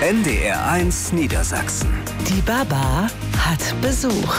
NDR1 Niedersachsen. Die Baba hat Besuch.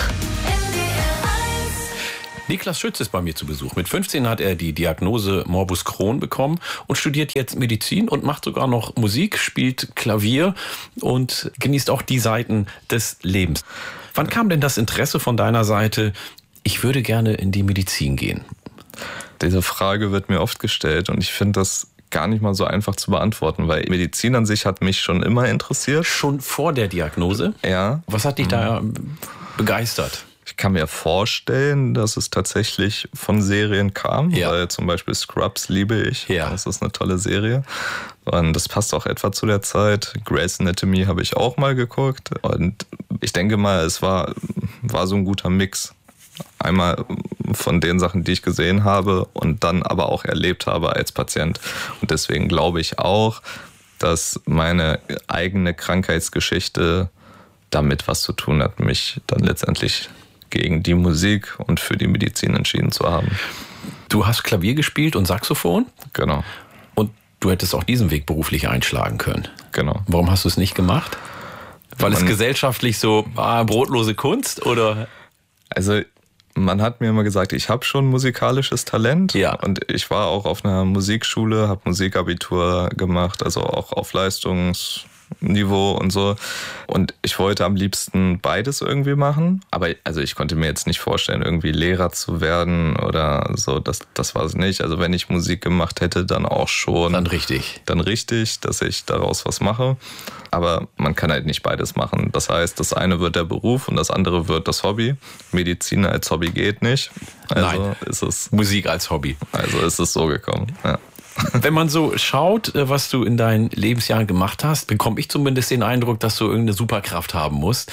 Niklas Schütz ist bei mir zu Besuch. Mit 15 hat er die Diagnose Morbus Crohn bekommen und studiert jetzt Medizin und macht sogar noch Musik, spielt Klavier und genießt auch die Seiten des Lebens. Wann kam denn das Interesse von deiner Seite, ich würde gerne in die Medizin gehen? Diese Frage wird mir oft gestellt und ich finde das gar nicht mal so einfach zu beantworten, weil Medizin an sich hat mich schon immer interessiert. Schon vor der Diagnose? Ja. Was hat dich da begeistert? Ich kann mir vorstellen, dass es tatsächlich von Serien kam, weil zum Beispiel Scrubs liebe ich. Ja. Das ist eine tolle Serie. Und das passt auch etwa zu der Zeit. Grey's Anatomy habe ich auch mal geguckt. Und ich denke mal, es war so ein guter Mix. Einmal von den Sachen, die ich gesehen habe und dann aber auch erlebt habe als Patient. Und deswegen glaube ich auch, dass meine eigene Krankheitsgeschichte damit was zu tun hat, mich dann letztendlich gegen die Musik und für die Medizin entschieden zu haben. Du hast Klavier gespielt und Saxophon? Genau. Und du hättest auch diesen Weg beruflich einschlagen können. Genau. Warum hast du es nicht gemacht? Weil es gesellschaftlich so brotlose Kunst oder? Also man hat mir immer gesagt, ich habe schon musikalisches Talent. Ja. Und ich war auch auf einer Musikschule, habe Musikabitur gemacht, also auch auf Leistungsniveau und so. Und ich wollte am liebsten beides irgendwie machen. Aber also ich konnte mir jetzt nicht vorstellen, irgendwie Lehrer zu werden oder so. Das war es nicht. Also wenn ich Musik gemacht hätte, dann auch schon. Dann richtig. Dann richtig, dass ich daraus was mache. Aber man kann halt nicht beides machen. Das heißt, das eine wird der Beruf und das andere wird das Hobby. Medizin als Hobby geht nicht. Also Nein. ist es Musik als Hobby. Also ist es so gekommen, ja. Wenn man so schaut, was du in deinen Lebensjahren gemacht hast, bekomme ich zumindest den Eindruck, dass du irgendeine Superkraft haben musst.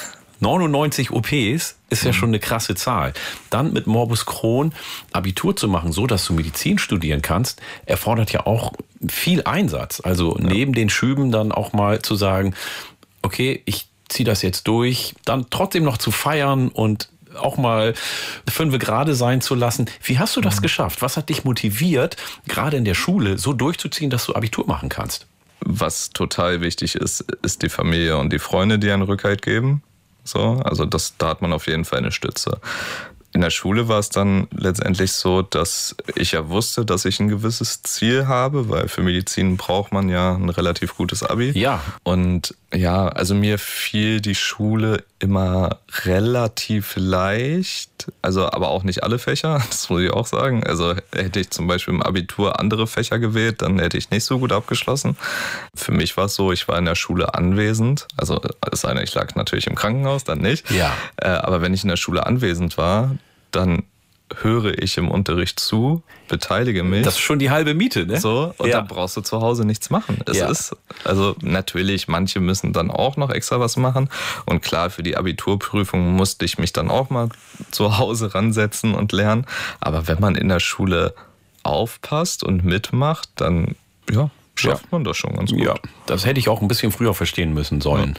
99 OPs ist ja schon eine krasse Zahl. Dann mit Morbus Crohn Abitur zu machen, so dass du Medizin studieren kannst, erfordert ja auch viel Einsatz. Also neben den Schüben dann auch mal zu sagen, okay, ich ziehe das jetzt durch, dann trotzdem noch zu feiern und auch mal 5 Grade sein zu lassen. Wie hast du das geschafft? Was hat dich motiviert, gerade in der Schule so durchzuziehen, dass du Abitur machen kannst? Was total wichtig ist, ist die Familie und die Freunde, die einen Rückhalt geben. So, also da hat man auf jeden Fall eine Stütze. In der Schule war es dann letztendlich so, dass ich ja wusste, dass ich ein gewisses Ziel habe, weil für Medizin braucht man ja ein relativ gutes Abi. Ja. Und ja, also mir fiel die Schule immer relativ leicht, also aber auch nicht alle Fächer, das muss ich auch sagen. Also hätte ich zum Beispiel im Abitur andere Fächer gewählt, dann hätte ich nicht so gut abgeschlossen. Für mich war es so, ich war in der Schule anwesend, also es sei denn, ich lag natürlich im Krankenhaus, dann nicht. Ja. Aber wenn ich in der Schule anwesend war, dann höre ich im Unterricht zu, beteilige mich. Das ist schon die halbe Miete, ne? So, und dann brauchst du zu Hause nichts machen. Es ist, also natürlich, manche müssen dann auch noch extra was machen. Und klar, für die Abiturprüfung musste ich mich dann auch mal zu Hause ransetzen und lernen. Aber wenn man in der Schule aufpasst und mitmacht, dann, ja, schafft man das schon ganz gut. Ja, das hätte ich auch ein bisschen früher verstehen müssen sollen.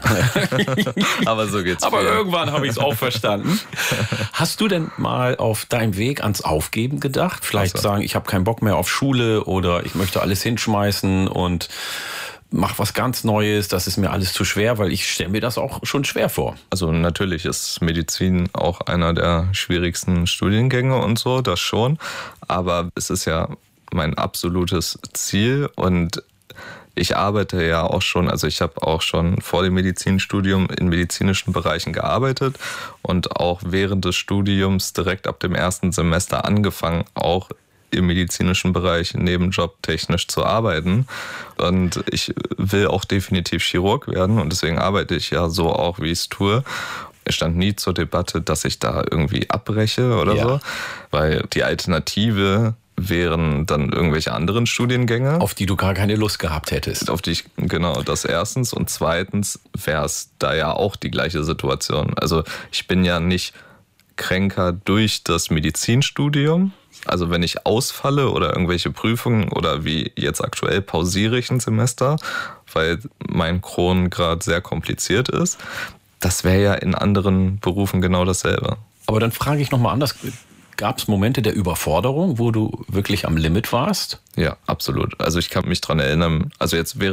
Aber so geht's. Aber irgendwann habe ich es auch verstanden. Hast du denn mal auf deinem Weg ans Aufgeben gedacht? Vielleicht sagen, ich habe keinen Bock mehr auf Schule oder ich möchte alles hinschmeißen und mach was ganz Neues, das ist mir alles zu schwer, weil ich stelle mir das auch schon schwer vor. Also natürlich ist Medizin auch einer der schwierigsten Studiengänge und so, das schon. Aber es ist ja mein absolutes Ziel und ich arbeite ja auch schon, also ich habe auch schon vor dem Medizinstudium in medizinischen Bereichen gearbeitet und auch während des Studiums direkt ab dem ersten Semester angefangen, auch im medizinischen Bereich nebenjobtechnisch zu arbeiten. Und ich will auch definitiv Chirurg werden und deswegen arbeite ich ja so auch, wie ich es tue. Es stand nie zur Debatte, dass ich da irgendwie abbreche oder so, weil die Alternative wären dann irgendwelche anderen Studiengänge. Auf die du gar keine Lust gehabt hättest. Auf die ich, genau, das erstens. Und zweitens wäre es da ja auch die gleiche Situation. Also ich bin ja nicht kränker durch das Medizinstudium. Also wenn ich ausfalle oder irgendwelche Prüfungen oder wie jetzt aktuell pausiere ich ein Semester, weil mein Crohn gerade sehr kompliziert ist, das wäre ja in anderen Berufen genau dasselbe. Aber dann frage ich nochmal anders. Gab es Momente der Überforderung, wo du wirklich am Limit warst? Ja, absolut. Also ich kann mich dran erinnern, also jetzt während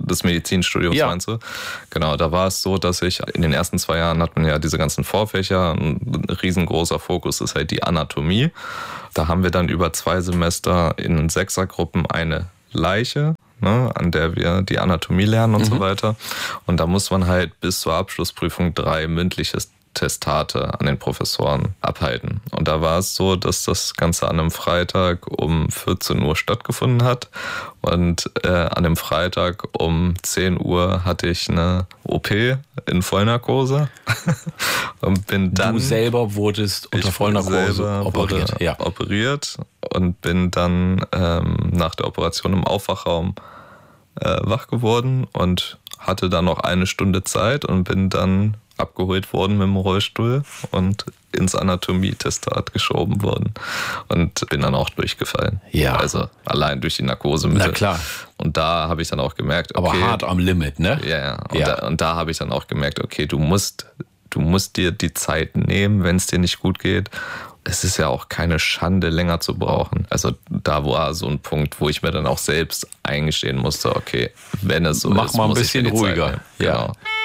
des Medizinstudiums, meinst du? Genau, da war es so, dass ich in den ersten 2 Jahren hat man ja diese ganzen Vorfächer. Ein riesengroßer Fokus ist halt die Anatomie. Da haben wir dann über 2 Semester in 6er-Gruppen eine Leiche, ne, an der wir die Anatomie lernen und so weiter. Und da muss man halt bis zur Abschlussprüfung 3 mündliche Testate an den Professoren abhalten. Und da war es so, dass das Ganze an einem Freitag um 14 Uhr stattgefunden hat. Und an dem Freitag um 10 Uhr hatte ich eine OP in Vollnarkose. Und bin dann... Du selber wurdest unter Vollnarkose operiert. Ja. Operiert und bin dann nach der Operation im Aufwachraum wach geworden und hatte dann noch 1 Stunde Zeit und bin dann abgeholt worden mit dem Rollstuhl und ins Anatomietestat geschoben worden und bin dann auch durchgefallen. Ja. Also allein durch die Narkosemittel. Na klar. Und da habe ich dann auch gemerkt, okay. Aber hart am Limit, ne? Ja. Und da habe ich dann auch gemerkt, okay, du musst dir die Zeit nehmen, wenn es dir nicht gut geht. Es ist ja auch keine Schande, länger zu brauchen. Also da war so ein Punkt, wo ich mir dann auch selbst eingestehen musste, okay, wenn es so ist, mach mal ein bisschen ruhiger. Genau.